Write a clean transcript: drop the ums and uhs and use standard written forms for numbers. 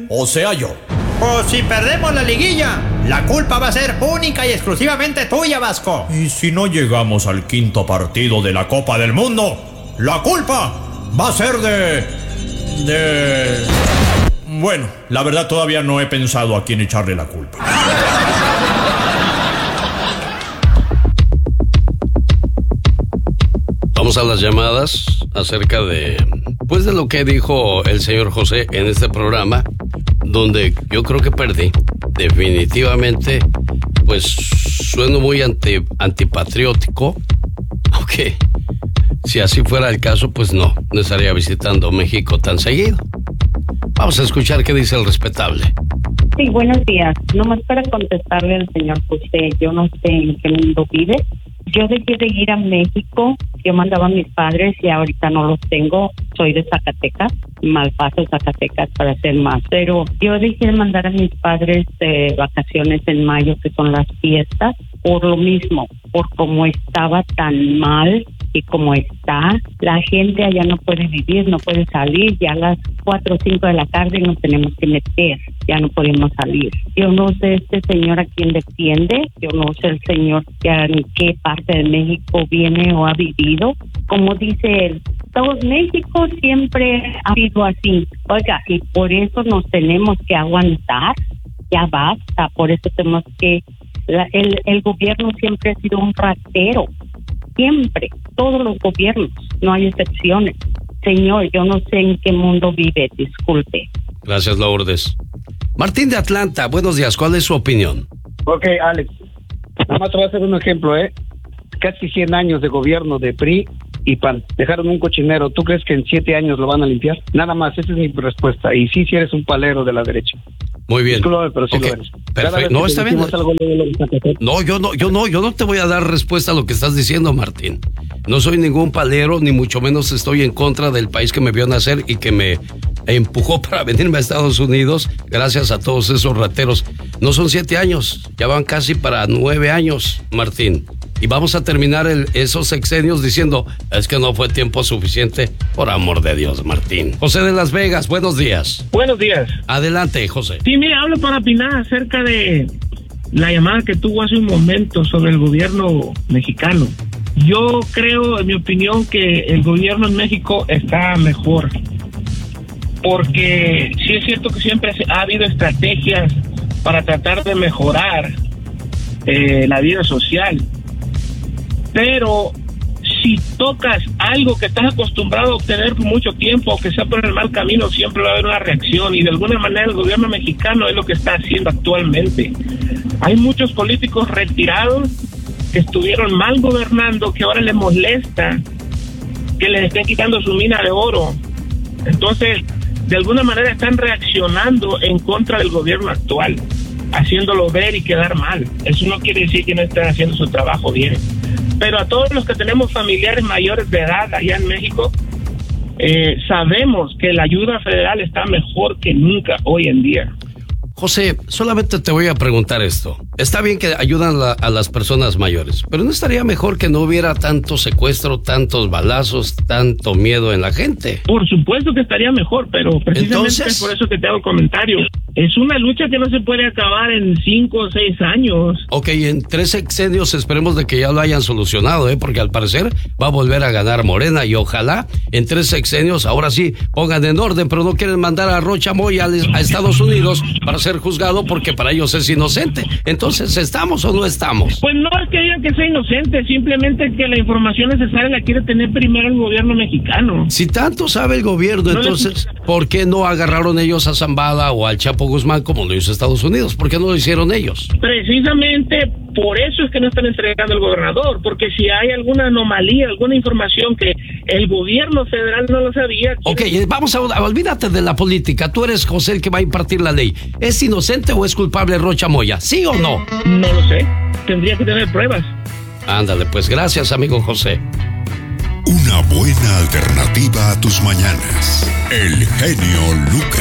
o sea yo. O si perdemos la liguilla, la culpa va a ser única y exclusivamente tuya, Vasco. Y si no llegamos al quinto partido de la Copa del Mundo, la culpa va a ser de... Bueno, la verdad todavía no he pensado a quién echarle la culpa. Vamos a las llamadas acerca de lo que dijo el señor José en este programa, donde yo creo que perdí. Definitivamente, pues sueno muy antipatriótico, aunque si así fuera el caso, pues no estaría visitando México tan seguido. Vamos a escuchar qué dice el respetable. Sí, buenos días. Nomás para contestarle al señor José, yo no sé en qué mundo vive. Yo dejé de ir a México, yo mandaba a mis padres y ahorita no los tengo. Soy de Zacatecas, Malpaso, Zacatecas para ser más. Pero yo dejé de mandar a mis padres de vacaciones en mayo, que son las fiestas, por lo mismo, por cómo estaba tan mal y como está. La gente allá no puede vivir, no puede salir. Ya a las 4 o 5 de la tarde nos tenemos que meter, ya no podemos salir. Yo no sé este señor a quién defiende, yo no sé el señor en qué parte de México viene o ha vivido. Como dice él, todo México siempre ha sido así. Oiga, y por eso nos tenemos que aguantar, ya basta, por eso tenemos que... El gobierno siempre ha sido un ratero, siempre, todos los gobiernos, no hay excepciones. Señor, yo no sé en qué mundo vive, disculpe. Gracias, Lourdes. Martín de Atlanta, buenos días, ¿cuál es su opinión? Ok, Alex, nada más te voy a hacer un ejemplo, Casi 100 años de gobierno de PRI y PAN. Dejaron un cochinero. ¿Tú crees que en 7 años lo van a limpiar? Nada más, esa es mi respuesta. Y sí eres un palero de la derecha. Muy bien. Discúlpame, pero sí okay. lo eres. Perfecto. No, está bien. No, yo no te voy a dar respuesta a lo que estás diciendo, Martín. No soy ningún palero, ni mucho menos estoy en contra del país que me vio nacer y que me empujó para venirme a Estados Unidos gracias a todos esos rateros. No son 7 años, ya van casi para 9 años, Martín. Y vamos a terminar esos sexenios diciendo, es que no fue tiempo suficiente, por amor de Dios, Martín. José de Las Vegas, buenos días. Buenos días. Adelante, José. Sí, mira, hablo para opinar acerca de la llamada que tuvo hace un momento sobre el gobierno mexicano. Yo creo, en mi opinión, que el gobierno en México está mejor. Porque sí es cierto que siempre ha habido estrategias para tratar de mejorar la vida social. Pero si tocas algo que estás acostumbrado a obtener por mucho tiempo, o que sea por el mal camino, siempre va a haber una reacción. Y de alguna manera el gobierno mexicano es lo que está haciendo actualmente. Hay muchos políticos retirados que estuvieron mal gobernando, que ahora les molesta que les estén quitando su mina de oro. Entonces, de alguna manera están reaccionando en contra del gobierno actual, haciéndolo ver y quedar mal. Eso no quiere decir que no estén haciendo su trabajo bien. Pero a todos los que tenemos familiares mayores de edad allá en México, sabemos que la ayuda federal está mejor que nunca hoy en día. José, solamente te voy a preguntar esto. Está bien que ayudan a las personas mayores, pero ¿no estaría mejor que no hubiera tanto secuestro, tantos balazos, tanto miedo en la gente? Por supuesto que estaría mejor, pero precisamente es por eso que te hago comentarios. Es una lucha que no se puede acabar en 5 o 6 años. Ok, en 3 sexenios esperemos de que ya lo hayan solucionado, porque al parecer va a volver a ganar Morena y ojalá en 3 sexenios ahora sí pongan en orden, pero no quieren mandar a Rocha Moya a Estados Unidos para ser juzgado porque para ellos es inocente. Entonces, ¿estamos o no estamos? Pues no es que digan que sea inocente, simplemente que la información necesaria la quiere tener primero el gobierno mexicano. Si tanto sabe el gobierno, entonces, ¿por qué no agarraron ellos a Zambada o al Chapo Guzmán como lo hizo Estados Unidos? ¿Por qué no lo hicieron ellos? Precisamente por eso es que no están entregando al gobernador, porque si hay alguna anomalía, alguna información que el gobierno federal no lo sabía... Ok, vamos a olvídate de la política. Tú eres José el que va a impartir la ley. ¿Es inocente o es culpable Rocha Moya? ¿Sí o no? No lo sé. Tendría que tener pruebas. Ándale, pues gracias, amigo José. Una buena alternativa a tus mañanas. El genio Lucas.